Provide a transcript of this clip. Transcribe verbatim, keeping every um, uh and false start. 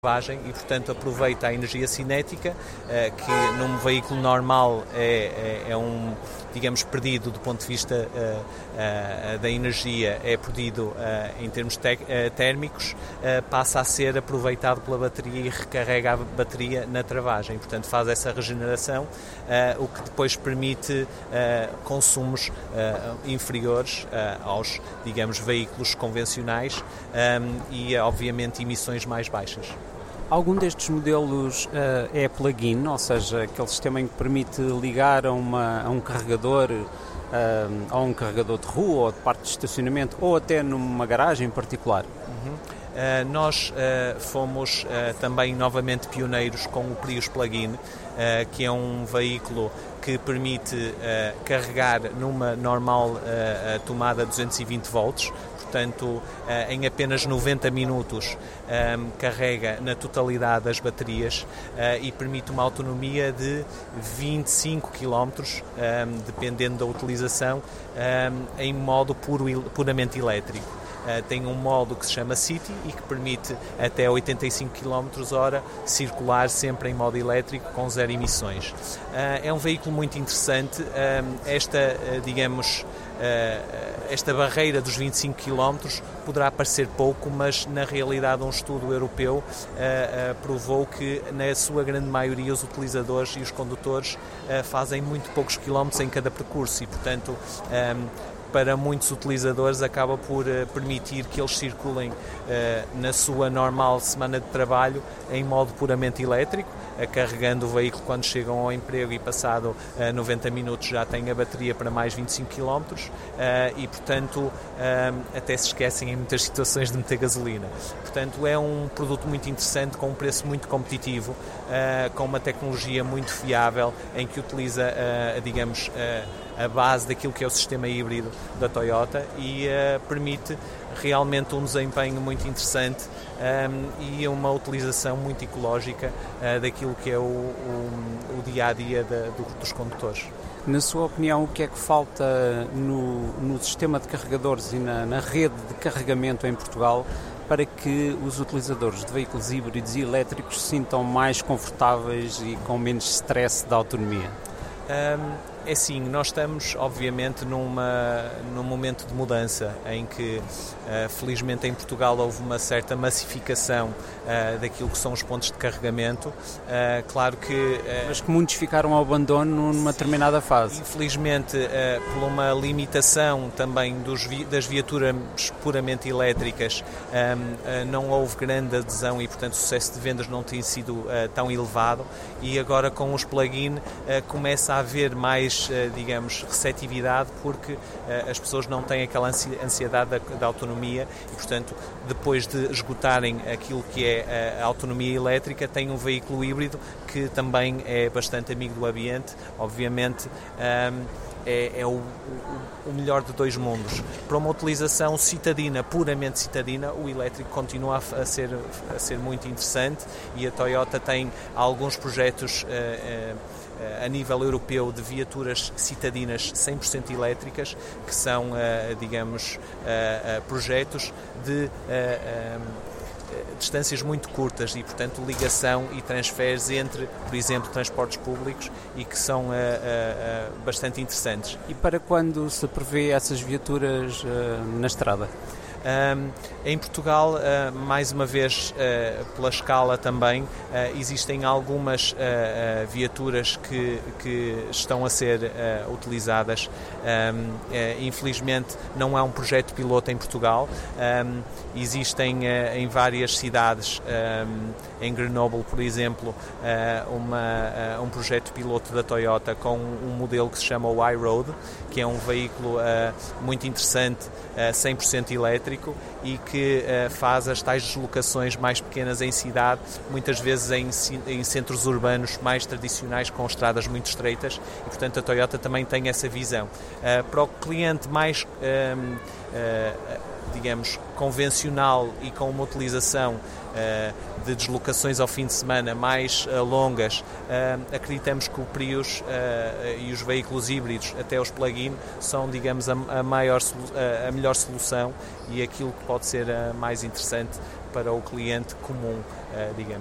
e, portanto, aproveita a energia cinética, que num veículo normal é, é, é um, digamos, perdido do ponto de vista uh, uh, da energia, é perdido uh, em termos te- uh, térmicos, uh, passa a ser aproveitado pela bateria e recarrega a bateria na travagem. Portanto, faz essa regeneração, uh, o que depois permite uh, consumos uh, inferiores uh, aos, digamos, veículos convencionais um, e, obviamente, emissões mais baixas. Algum destes modelos uh, é plug-in, ou seja, aquele sistema em que permite ligar a, uma, a um carregador, uh, a um carregador de rua ou de parte de estacionamento, ou até numa garagem em particular? Uhum. Uh, nós uh, fomos uh, também novamente pioneiros com o Prius Plug-in, uh, que é um veículo que permite uh, carregar numa normal uh, tomada duzentos e vinte volts. Portanto, em apenas noventa minutos um, carrega na totalidade das baterias uh, e permite uma autonomia de vinte e cinco quilómetros, um, dependendo da utilização, um, em modo puro, puramente elétrico. Uh, tem um modo que se chama City e que permite até oitenta e cinco quilómetros por hora circular sempre em modo elétrico com zero emissões. Uh, é um veículo muito interessante. Uh, esta, uh, digamos, uh, esta barreira dos vinte e cinco quilómetros poderá parecer pouco, mas na realidade um estudo europeu uh, uh, provou que na sua grande maioria os utilizadores e os condutores uh, fazem muito poucos quilómetros em cada percurso e, portanto, um, para muitos utilizadores acaba por uh, permitir que eles circulem uh, na sua normal semana de trabalho em modo puramente elétrico, uh, carregando o veículo quando chegam ao emprego e passado uh, noventa minutos já têm a bateria para mais vinte e cinco quilómetros uh, e, portanto, uh, até se esquecem em muitas situações de meter gasolina. Portanto, é um produto muito interessante, com um preço muito competitivo, uh, com uma tecnologia muito fiável, em que utiliza, uh, digamos, uh, a base daquilo que é o sistema híbrido da Toyota e uh, permite realmente um desempenho muito interessante um, e uma utilização muito ecológica uh, daquilo que é o, o, o dia-a-dia da, do, dos condutores. Na sua opinião, o que é que falta no, no sistema de carregadores e na, na rede de carregamento em Portugal para que os utilizadores de veículos híbridos e elétricos se sintam mais confortáveis e com menos stress da autonomia? Um, É sim, nós estamos obviamente numa, num momento de mudança em que uh, felizmente em Portugal houve uma certa massificação uh, daquilo que são os pontos de carregamento. Uh, claro que... Uh, Mas que muitos ficaram ao abandono numa determinada fase. Infelizmente, uh, por uma limitação também dos vi- das viaturas puramente elétricas, um, uh, não houve grande adesão e, portanto, o sucesso de vendas não tem sido uh, tão elevado e agora com os plug-in uh, começa a haver mais digamos, receptividade porque uh, as pessoas não têm aquela ansiedade da, da autonomia e, portanto, depois de esgotarem aquilo que é a, a autonomia elétrica, têm um veículo híbrido que também é bastante amigo do ambiente, obviamente. Um, É, é o, o, o melhor de dois mundos. Para uma utilização citadina, puramente citadina, o elétrico continua a, a, ser, a ser muito interessante e a Toyota tem alguns projetos uh, uh, a nível europeu de viaturas citadinas cem por cento elétricas, que são, uh, digamos, uh, uh, projetos de... Uh, um, distâncias muito curtas e, portanto, ligação e transferes entre, por exemplo, transportes públicos e que são uh, uh, uh, bastante interessantes. E para quando se prevê essas viaturas uh, na estrada? Um, em Portugal, uh, mais uma vez, uh, pela escala também, uh, existem algumas uh, uh, viaturas que, que estão a ser uh, utilizadas. Um, uh, infelizmente, não há um projeto piloto em Portugal. Um, existem uh, em várias cidades, um, em Grenoble, por exemplo, uh, uma, uh, um projeto piloto da Toyota com um modelo que se chama o iRoad, que é um veículo uh, muito interessante, uh, cem por cento elétrico, e que uh, faz as tais deslocações mais pequenas em cidade, muitas vezes em, em centros urbanos mais tradicionais com estradas muito estreitas e, portanto, a Toyota também tem essa visão. Uh, para o cliente mais, um, uh, digamos, convencional e com uma utilização uh, de deslocações ao fim de semana mais uh, longas, uh, acreditamos que o Prius uh, e os veículos híbridos, até os plug-in, são, digamos, a, a, maior, a melhor solução e aquilo que pode ser uh, mais interessante para o cliente comum, digamos.